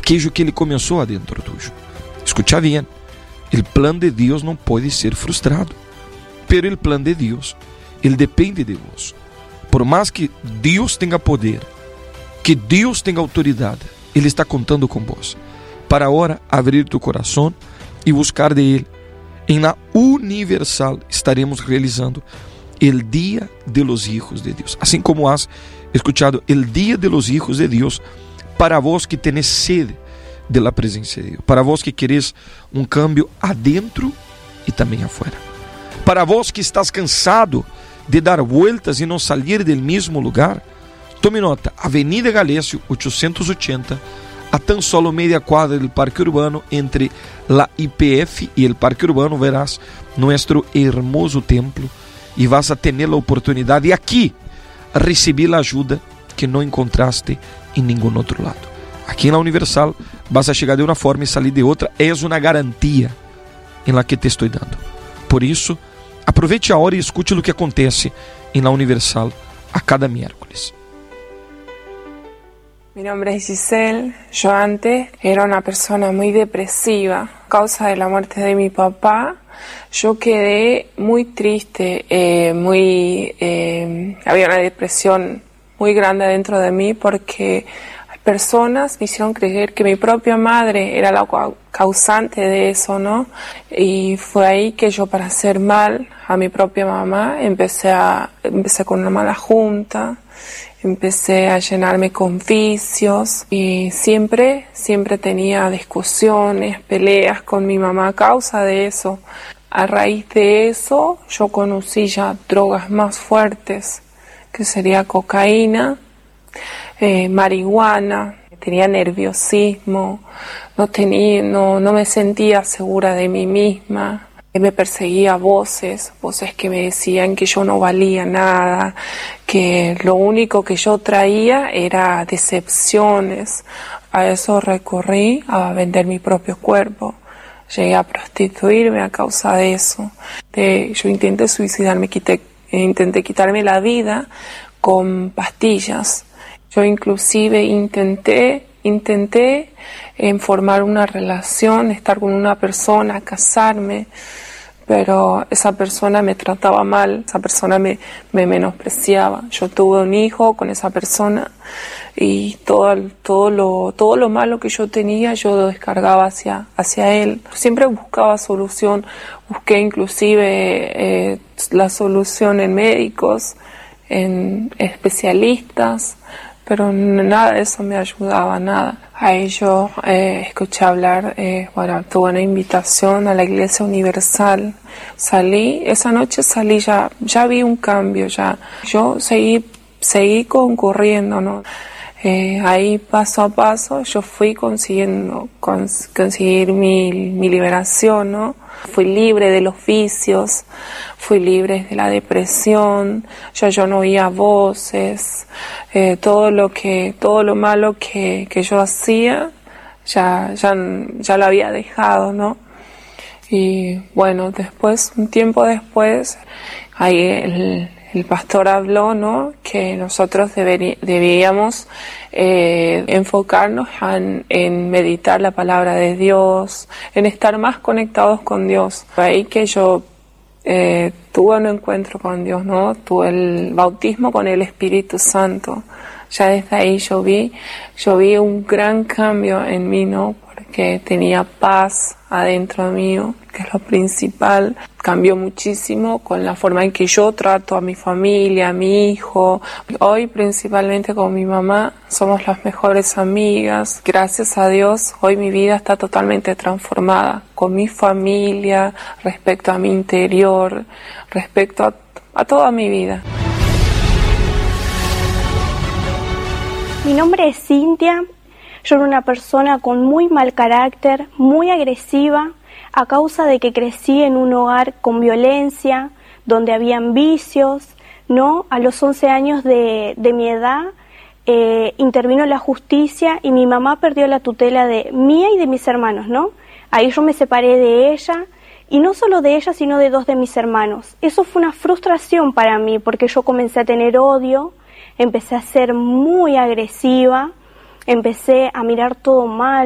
aquello que Ele começou adentro tuyo. Escucha bien, el plan de Dios no puede ser frustrado, pero el plan de Dios, Ele depende de vos. Por más que Dios tenga poder, que Dios tenga autoridad, Ele está contando con vos, para ahora abrir tu corazón y buscar de Él. En la Universal estaremos realizando el Día de los Hijos de Dios. Así como has escuchado el Día de los Hijos de Dios, para vos que tenés sed de la presencia de Dios, para vos que querés un cambio adentro y también afuera, para vos que estás cansado de dar vueltas y no salir del mismo lugar, tome nota, Avenida Galecio 880, a tan solo media cuadra del Parque Urbano, entre la IPF y el Parque Urbano, verás nuestro hermoso templo y vas a tener la oportunidad de aquí recibir la ayuda que no encontraste en ningún otro lado. Aquí en la Universal vas a llegar de una forma y salir de otra. Es una garantía en la que te estoy dando. Por eso, aproveche ahora y escuche lo que acontece en la Universal a cada miércoles. Mi nombre es Giselle. Yo antes era una persona muy depresiva. A causa de la muerte de mi papá, yo quedé muy triste, había una depresión muy grande dentro de mí, porque personas me hicieron creer que mi propia madre era la causante de eso, ¿no? Y fue ahí que yo, para hacer mal a mi propia mamá, empecé con una mala junta. Empecé a llenarme con vicios y siempre tenía discusiones, peleas con mi mamá a causa de eso. A raíz de eso, yo conocí ya drogas más fuertes, que sería cocaína, marihuana. Tenía nerviosismo, no me sentía segura de mí misma. Me perseguía voces que me decían que yo no valía nada, que lo único que yo traía era decepciones. A eso recurrí, a vender mi propio cuerpo. Llegué a prostituirme a causa de eso. Yo intenté suicidarme, intenté quitarme la vida con pastillas. Yo inclusive intenté formar una relación, estar con una persona, casarme, pero esa persona me trataba mal, esa persona me menospreciaba. Yo tuve un hijo con esa persona y todo lo malo que yo tenía yo lo descargaba hacia él. Siempre buscaba solución, busqué inclusive la solución en médicos, en especialistas, pero nada de eso me ayudaba, nada. Ahí yo escuché hablar, tuve una invitación a la Iglesia Universal. Esa noche salí, ya vi un cambio, yo seguí concurriendo, ¿no? Ahí paso a paso yo fui conseguir mi liberación, ¿no? Fui libre de los vicios, fui libre de la depresión, yo no oía voces, todo lo malo que yo hacía, ya lo había dejado, ¿no? Y bueno, un tiempo después, ahí el pastor habló, ¿no?, que nosotros debíamos enfocarnos en meditar la palabra de Dios, en estar más conectados con Dios. Fue ahí que yo tuve un encuentro con Dios, ¿no? Tuve el bautismo con el Espíritu Santo. Ya desde ahí yo vi un gran cambio en mí, ¿no? Porque tenía paz adentro mío, que es lo principal. Cambió muchísimo con la forma en que yo trato a mi familia, a mi hijo. Hoy, principalmente con mi mamá, somos las mejores amigas. Gracias a Dios, hoy mi vida está totalmente transformada. Con mi familia, respecto a mi interior, respecto a toda mi vida. Mi nombre es Cintia. Yo era una persona con muy mal carácter, muy agresiva, a causa de que crecí en un hogar con violencia, donde habían vicios, ¿no? A los 11 años de mi edad intervino la justicia y mi mamá perdió la tutela de mía y de mis hermanos, ¿no? Ahí yo me separé de ella, y no solo de ella, sino de 2 de mis hermanos. Eso fue una frustración para mí, porque yo comencé a tener odio, empecé a ser muy agresiva, empecé a mirar todo mal.